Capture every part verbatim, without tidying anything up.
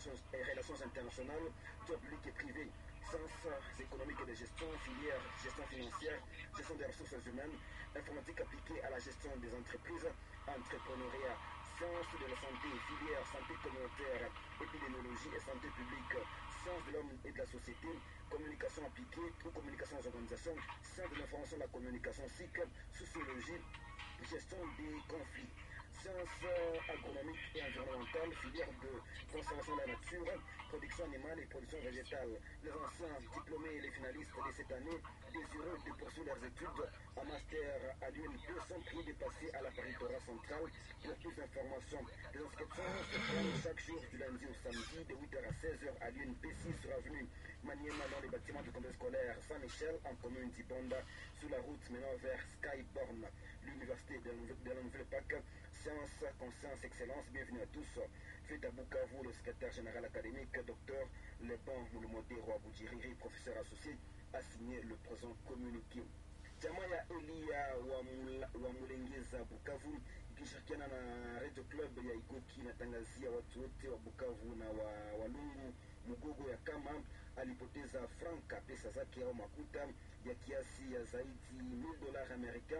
relations, et relations internationales, droit public et privé, sciences économiques et de gestion, filière, gestion financière, gestion des ressources humaines, informatique appliquée à la gestion des entreprises, entrepreneuriat, sciences de la santé, filière, santé communautaire, épidémiologie et santé publique, sciences de l'homme et de la société, communication appliquée ou communication aux organisations, sciences de l'information et de la communication, cycle, sociologie, gestion des conflits, sciences agronomiques et environnementales, filière de conservation de la nature, production animale et production végétale. Les anciens diplômés et les finalistes de cette année, désireux de poursuivre leurs études en master à l'U N P, sont priés de passer à la paritorat centrale pour plus d'informations. Les inscriptions se prennent chaque jour du lundi au samedi de huit heures à seize heures à l'U N P six sur avenue Maniema dans les bâtiments du complexe scolaire Saint-Michel en commune d'Ibonda sur la route menant vers Skyborn. L'université de la Nouvelle-Pâque, sciences, conscience, excellence, bienvenue à tous. Fait à Bukavu, le secrétaire général académique, docteur Lebon Moulomodero Aboudjiriri, professeur associé, a signé le présent communiqué. Jamaa ya Elia wa Mulengeza Bukavu ikishirikiana na Radio Club ya Igoki inatangazia watu wote wa Bukavu na wa Walungu Mugogo ya kama alipoteza franka pesa zake au makuta ya kiasi ya zaidi mia dola Amerika.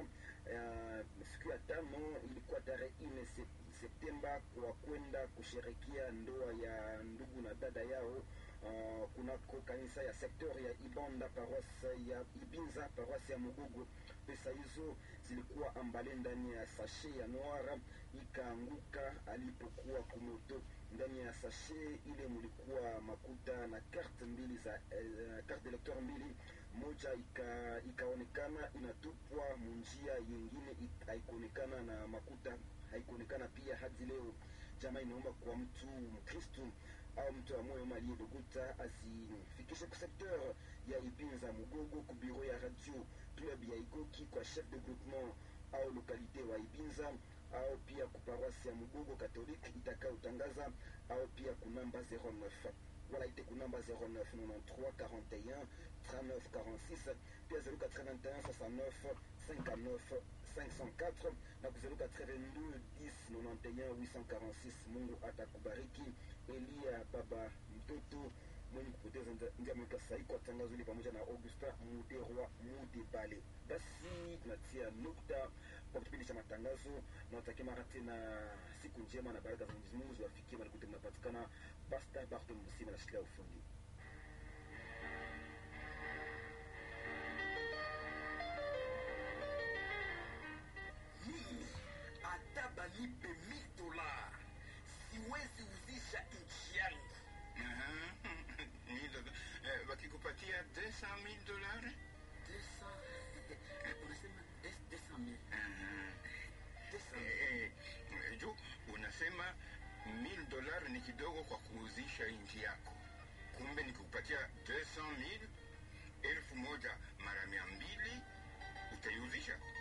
Uh, siku ya tano ilikuwa tarehe nne Septemba kwa kwenda kusherekea ndoa ya ndugu na dada yao uh, kunako kanisa ya sektor ya Ibonda paroisse ya Ibinza paroisse ya Mugogo. Pesa hizo zilikuwa ambale ndani ya sashe ya noara, ikaanguka alipokuwa kumoto. Ndani ya sashe ile mulikuwa makuta na karte mbili za uh, karte electeur mbili, moja ika, ikaonekana inatupwa munjia, yengine haikuonekana na makuta haikuonekana pia hadi leo. Jamaa inaomba kwa mtu Mkristo au mtu wa moyo mali doguta asifikishe kwa secteur ya Ibinza Mugogo ku bureau ya Radio Club ya Igoki kwa chef de groupement au localité wa Ibinza au pia ku paroisse ya Mugogo Catholique itakayotangaza au pia kunamba zéro neuf wala ite kunamba zéro neuf quatre-vingt-treize quarante et un trente-neuf quarante-six pia zéro quatre-vingt-un soixante-neuf cinquante-neuf cinq cent quatre na ku zéro quatre-vingt-deux dix quatre-vingt-un huit cent quarante-six. Mungu atakubariki. Elia baba mtoto mwenye kupoteza njamika sahi kwa tangazo hili pamoja na Augusta Muderwa Mudebale. Basi tunatia nukta kwa kipindi cha matangazo na watakia mara tena siku njema na baraka za Mwenyezi Mungu ziwafikie mahali kote mnapatikana. Pastor Barton Musima anashikilia ufundi. Mimi ataba nipe mia dola siwezi uzisha nchi yangu. Wakikupatia deux cent mille dollars? deux cents unasema deux cent mille. deux cent mille. Jo, unasema mille dollars ni kidogo kwa kuuzisha nchi yako. Kumbe nikikupatia deux cent mille, elfu moja mara mia mbili utaiuzisha?